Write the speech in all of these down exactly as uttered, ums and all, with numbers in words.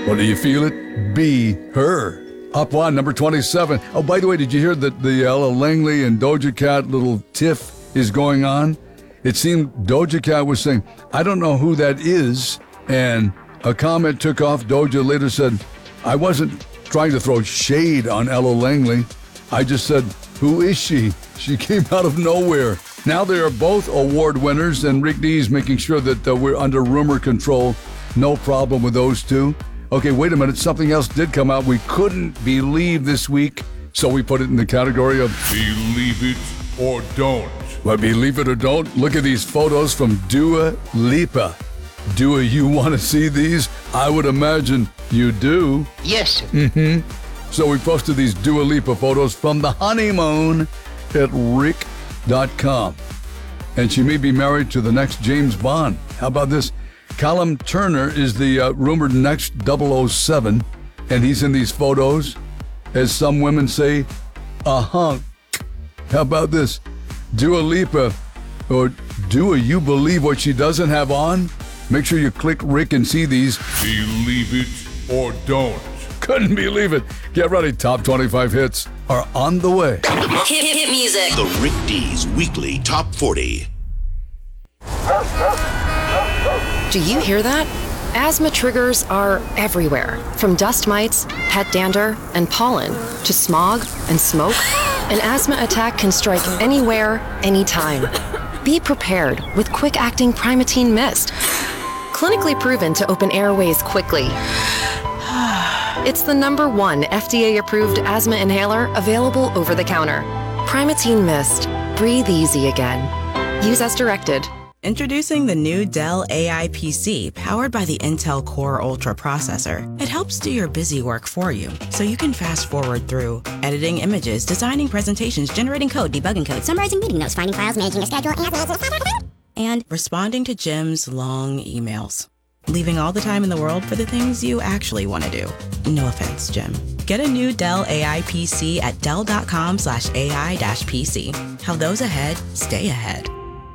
Well, do you feel it? Be her. Up one, number twenty-seven. Oh, by the way, did you hear that the Ella Langley and Doja Cat little tiff is going on? It seemed Doja Cat was saying, I don't know who that is. And a comment took off. Doja later said, I wasn't trying to throw shade on Ella Langley. I just said, who is she? She came out of nowhere. Now they are both award winners, and Rick D is making sure that uh, we're under rumor control. No problem with those two. Okay, wait a minute. Something else did come out we couldn't believe this week, so we put it in the category of Believe it or don't. Well, believe it or don't, look at these photos from Dua Lipa. Dua, you want to see these? I would imagine you do. Yes, sir. Mm-hmm. So we posted these Dua Lipa photos from the honeymoon at Rick dot com. And she may be married to the next James Bond. How about this? Callum Turner is the uh, rumored next double oh seven, and he's in these photos, as some women say, a hunk. How about this? Dua Lipa, or Dua, you believe what she doesn't have on? Make sure you click Rick and see these. Believe it or don't. Couldn't believe it. Get ready, top twenty-five hits are on the way. Hit, hit, hit music. The Rick D's Weekly Top forty. Do you hear that? Asthma triggers are everywhere, from dust mites, pet dander, and pollen, to smog and smoke. An asthma attack can strike anywhere, anytime. Be prepared with quick-acting Primatene Mist. Clinically proven to open airways quickly. It's the number one F D A-approved asthma inhaler available over the counter. Primatene Mist. Breathe easy again. Use as directed. Introducing the new Dell A I P C powered by the Intel Core Ultra processor. It helps do your busy work for you, so you can fast forward through editing images, designing presentations, generating code, debugging code, summarizing meeting notes, finding files, managing a schedule, and... and responding to Jim's long emails. Leaving all the time in the world for the things you actually want to do. No offense, Jim. Get a new Dell A I P C at dell.com slash AI-PC. How those ahead stay ahead.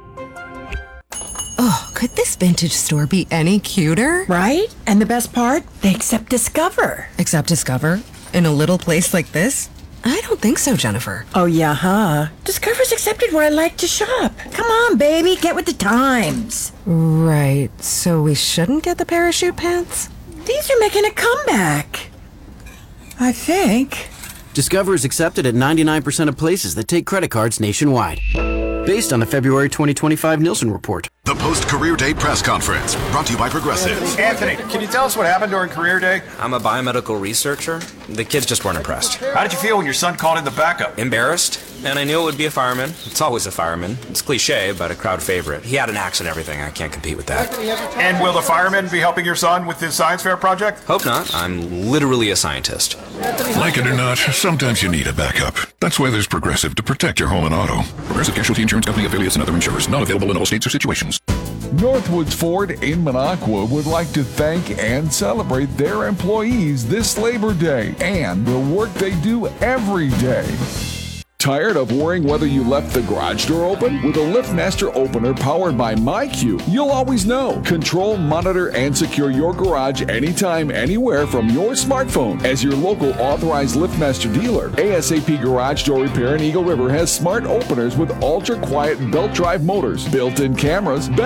Oh, could this vintage store be any cuter? Right? And the best part? They accept Discover. Accept Discover? In a little place like this? I don't think so, Jennifer. Oh, yeah, huh? Discover's accepted where I like to shop. Come on, baby, get with the times. Right, so we shouldn't get the parachute pants? These are making a comeback. I think. Discover is accepted at ninety-nine percent of places that take credit cards nationwide. Based on the February twenty twenty-five Nielsen report. The post-career day press conference, brought to you by Progressive. Anthony, can you tell us what happened during career day? I'm a biomedical researcher. The kids just weren't impressed. How did you feel when your son called in the backup? Embarrassed, and I knew it would be a fireman. It's always a fireman. It's cliche, but a crowd favorite. He had an axe and everything. I can't compete with that. And will the fireman be helping your son with his science fair project? Hope not. I'm literally a scientist. Like it or not, sometimes you need a backup. That's why there's Progressive to protect your home and auto. Progressive Casualty Insurance Company affiliates and other insurers. Not available in all states or situations. Northwoods Ford in Minocqua would like to thank and celebrate their employees this Labor Day and the work they do every day. Tired of worrying whether you left the garage door open? With a LiftMaster opener powered by MyQ, you'll always know. Control, monitor, and secure your garage anytime, anywhere from your smartphone. As your local authorized LiftMaster dealer, ASAP Garage Door Repair in Eagle River has smart openers with ultra-quiet belt drive motors, built-in cameras,